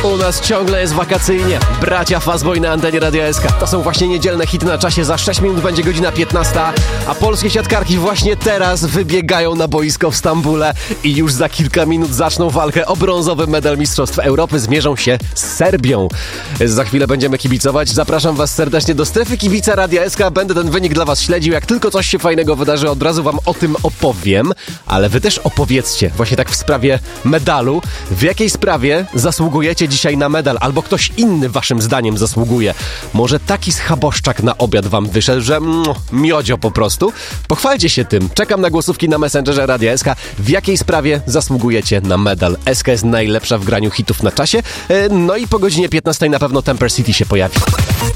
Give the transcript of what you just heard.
U nas ciągle jest wakacyjnie. Bracia Fazboy na antenie Radia SK. To są właśnie niedzielne hity na czasie. Za 6 minut będzie godzina 15, a polskie siatkarki właśnie teraz wybiegają na boisko w Stambule i już za kilka minut zaczną walkę o brązowy medal Mistrzostw Europy. Zmierzą się z Serbią. Za chwilę będziemy kibicować. Zapraszam Was serdecznie do strefy kibica Radia SK. Będę ten wynik dla Was śledził. Jak tylko coś się fajnego wydarzy, od razu Wam o tym opowiem. Ale Wy też opowiedzcie, właśnie tak w sprawie medalu. W jakiej sprawie zasługujecie dzisiaj na medal? Albo ktoś inny Waszym zdaniem zasługuje? Może taki schaboszczak na obiad Wam wyszedł, że miodzio po prostu? Pochwalcie się tym. Czekam na głosówki na Messengerze Radia SK. W jakiej sprawie zasługujecie na medal? SK jest najlepsza w graniu hitów na czasie. No i po godzinie 15 na pewno Temper City się pojawi.